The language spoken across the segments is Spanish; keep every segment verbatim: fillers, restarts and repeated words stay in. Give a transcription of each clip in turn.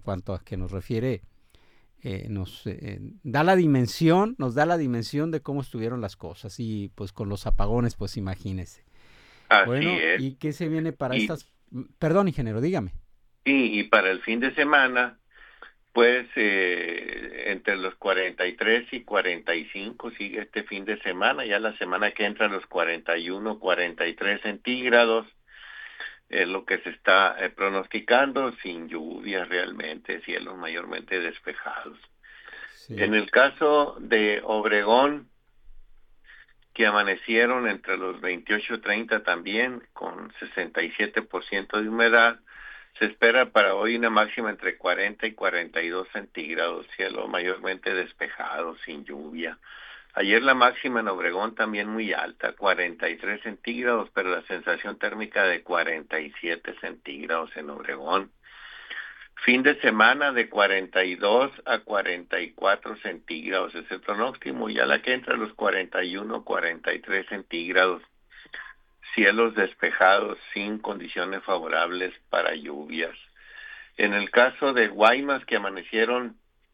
cuanto a que nos refiere, eh, nos eh, da la dimensión, nos da la dimensión de cómo estuvieron las cosas. Y pues con los apagones, pues imagínese. Así Bueno, es. ¿y qué se viene para Y, estas? Perdón, ingeniero, dígame. y, y para el fin de semana, pues eh, entre los cuarenta y tres y cuarenta y cinco sigue este fin de semana. Ya la semana que entra los cuarenta y uno, cuarenta y tres centígrados. Es lo que se está eh, pronosticando, sin lluvias realmente, cielos mayormente despejados. Sí. En el caso de Obregón, que amanecieron entre los veintiocho y treinta también, con sesenta y siete por ciento de humedad, se espera para hoy una máxima entre cuarenta y cuarenta y dos centígrados, cielo mayormente despejado, sin lluvia. Ayer la máxima en Obregón también muy alta, cuarenta y tres centígrados, pero la sensación térmica de cuarenta y siete centígrados en Obregón. Fin de semana de cuarenta y dos a cuarenta y cuatro centígrados es el pronóstico, ya la que entra a los cuarenta y uno, cuarenta y tres centígrados. Cielos despejados sin condiciones favorables para lluvias. En el caso de Guaymas, que amanecieron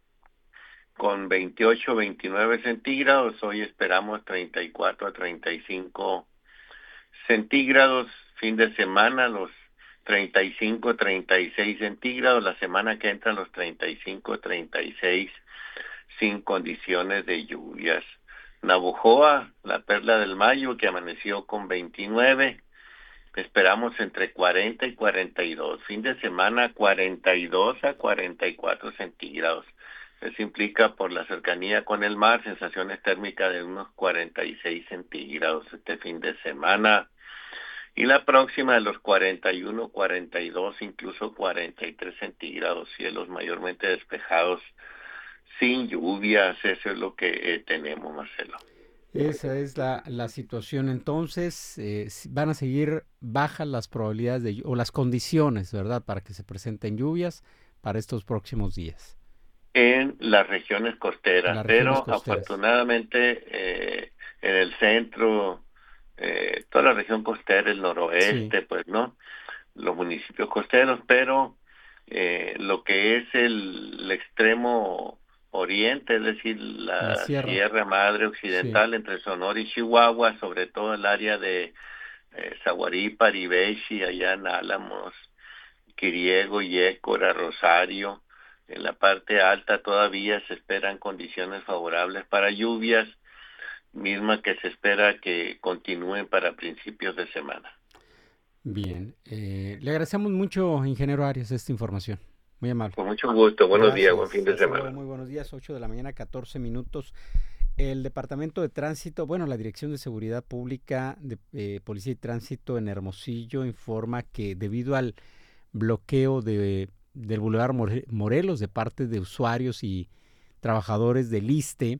con veintiocho, veintinueve centígrados, hoy esperamos treinta y cuatro a treinta y cinco centígrados. Fin de semana los treinta y cinco, treinta y seis centígrados, la semana que entra los treinta y cinco, treinta y seis sin condiciones de lluvias. Navojoa, la perla del Mayo, que amaneció con veintinueve, esperamos entre cuarenta y cuarenta y dos. Fin de semana cuarenta y dos a cuarenta y cuatro centígrados. Eso implica, por la cercanía con el mar, sensaciones térmicas de unos cuarenta y seis centígrados este fin de semana. Y la próxima de los cuarenta y uno, cuarenta y dos, incluso cuarenta y tres centígrados, cielos mayormente despejados, sin lluvias. Eso es lo que eh, tenemos, Marcelo. Esa es la, la situación. Entonces, eh, van a seguir bajas las probabilidades de, o las condiciones, ¿verdad?, para que se presenten lluvias para estos próximos días. En las regiones costeras, las regiones pero costeras. afortunadamente eh, en el centro, eh, toda la región costera, el noroeste, sí. Pues no, los municipios costeros, pero eh, lo que es el, el extremo oriente, es decir, la, la sierra. Sierra Madre Occidental, sí. Entre Sonora y Chihuahua, sobre todo el área de eh, Zaguarí, Ribechi, allá en Álamos, Quiriego, Yécora, Rosario. En la parte alta todavía se esperan condiciones favorables para lluvias, misma que se espera que continúen para principios de semana. Bien, eh, le agradecemos mucho, ingeniero Arias, esta información. Muy amable. Con mucho gusto, buenos Gracias. días, buen fin de Hasta semana. Luego, muy buenos días, ocho de la mañana, catorce minutos. El Departamento de Tránsito, bueno, la Dirección de Seguridad Pública de eh, Policía y Tránsito en Hermosillo informa que debido al bloqueo de, del Boulevard Morelos de parte de usuarios y trabajadores del ISSSTE,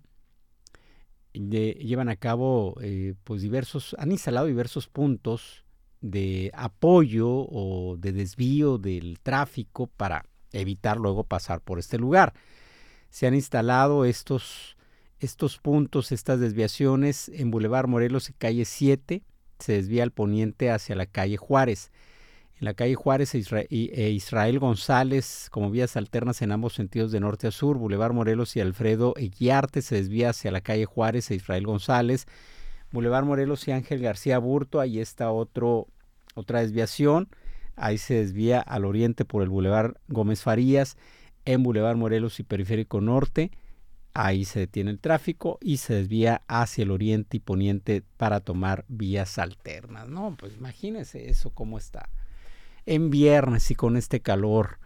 de, llevan a cabo eh, pues diversos, han instalado diversos puntos de apoyo o de desvío del tráfico para evitar luego pasar por este lugar. Se han instalado estos, estos puntos, estas desviaciones en Boulevard Morelos y calle siete, se desvía al poniente hacia la calle Juárez. En la calle Juárez e Israel, e Israel González, como vías alternas en ambos sentidos de norte a sur. Boulevard Morelos y Alfredo Eguiarte se desvía hacia la calle Juárez e Israel González. Boulevard Morelos y Ángel García Burto, ahí está otro, otra desviación. Ahí se desvía al oriente por el Boulevard Gómez Farías. En Boulevard Morelos y Periférico Norte, ahí se detiene el tráfico y se desvía hacia el oriente y poniente para tomar vías alternas. No, pues imagínense eso cómo está. En viernes y con este calor.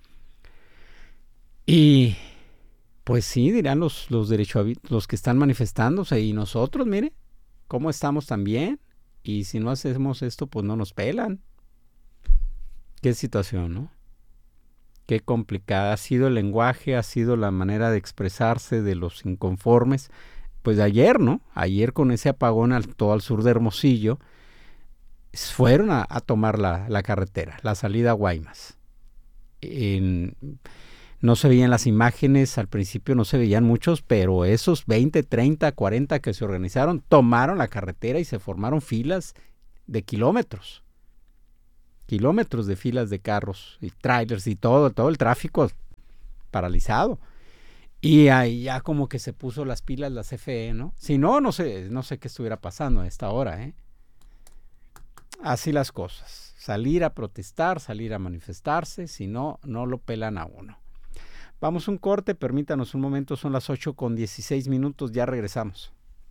Y pues sí, dirán los, los derechohabientes, los que están manifestándose, y nosotros, mire, cómo estamos también. Y si no hacemos esto, pues no nos pelan. Qué situación, ¿no? Qué complicada ha sido el lenguaje, ha sido la manera de expresarse de los inconformes. Pues de ayer, ¿no? Ayer con ese apagón al, todo al sur de Hermosillo, fueron a, a tomar la, la carretera, la salida a Guaymas. En, no se veían las imágenes, al principio no se veían muchos, pero esos veinte, treinta, cuarenta que se organizaron, tomaron la carretera y se formaron filas de kilómetros. Kilómetros de filas de carros y trailers y todo, todo el tráfico paralizado. Y ahí ya como que se puso las pilas la C F E, ¿no? Si no, no sé, no sé qué estuviera pasando a esta hora, ¿eh? Así las cosas. Salir a protestar, salir a manifestarse, si no, no lo pelan a uno. Vamos a un corte, permítanos un momento, son las ocho con dieciséis minutos, ya regresamos.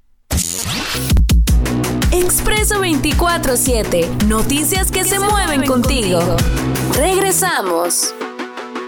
Expreso veinticuatro siete, noticias que se mueven contigo. Regresamos.